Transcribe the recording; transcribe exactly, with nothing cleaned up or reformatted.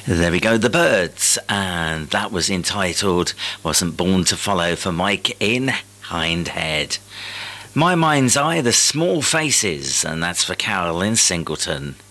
There we go, The Byrds, and that was entitled Wasn't Born to Follow for Mike in Hindhead. My Mind's Eye, The Small Faces, and that's for Carolyn Singleton.